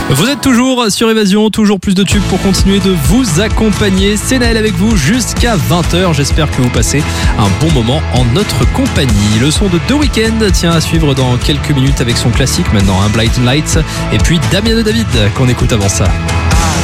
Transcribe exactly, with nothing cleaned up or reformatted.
Vous êtes toujours sur Évasion, toujours plus de tubes pour continuer de vous accompagner. C'est Naël avec vous jusqu'à vingt heures. J'espère que vous passez un bon moment en notre compagnie. Le son de The Weeknd tient à suivre dans quelques minutes avec son classique maintenant, hein, Blinding Lights. Et puis Damien de David qu'on écoute avant ça.